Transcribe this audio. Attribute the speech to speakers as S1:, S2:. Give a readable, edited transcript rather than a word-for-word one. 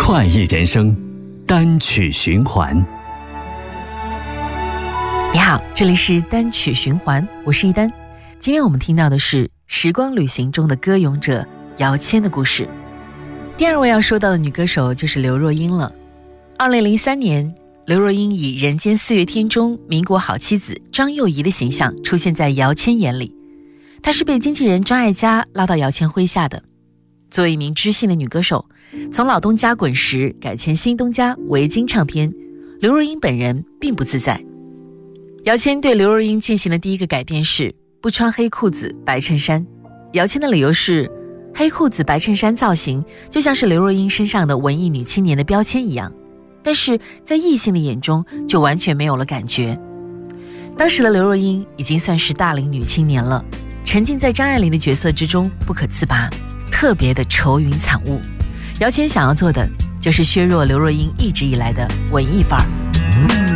S1: 快意人生，单曲循环。
S2: 你好，这里是单曲循环，我是一丹。今天我们听到的是《时光旅行》中的歌咏者姚谦的故事。第二位要说到的女歌手就是刘若英了。2003年，刘若英以《人间四月天》中民国好妻子张幼仪的形象出现在姚谦眼里。她是被经纪人张艾嘉拉到姚谦麾下的。作为一名知性的女歌手，从老东家滚石改签新东家维京唱片，刘若英本人并不自在。姚谦对刘若英进行的第一个改变是不穿黑裤子白衬衫。姚谦的理由是，黑裤子白衬衫造型就像是刘若英身上的文艺女青年的标签一样，但是在异性的眼中就完全没有了感觉。当时的刘若英已经算是大龄女青年了，沉浸在张爱玲的角色之中不可自拔，特别的愁云惨雾。姚谦想要做的就是削弱刘若英一直以来的文艺范儿。